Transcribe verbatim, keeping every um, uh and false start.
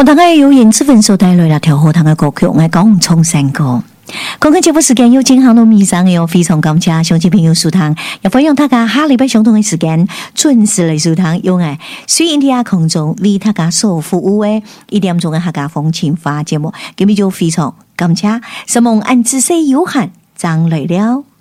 好，大家有缘之分所帶來啦條好聽嘅歌曲，我講重新歌。講緊節目時間要進行到尾聲嘅，非常感謝鄉親朋友收聽，也歡迎大家下禮拜相同嘅時間準時嚟收聽，用誒水印啲啊空中為大家所服務嘅一點鐘嘅客家風情話節目，今日就非常感謝，希望按知識有限，將來了。